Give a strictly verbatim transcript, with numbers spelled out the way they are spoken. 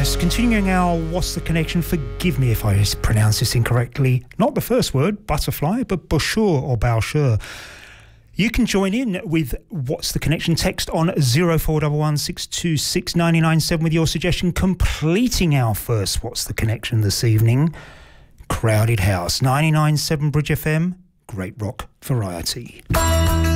Yes, continuing our What's the Connection, forgive me if I pronounce this incorrectly. Not the first word, butterfly, but Bouchure or Bouchure. You can join in with What's the Connection text on zero four one one six two six nine nine seven with your suggestion, completing our first What's the Connection this evening. Crowded House, ninety-nine point seven Bridge F M, great rock variety.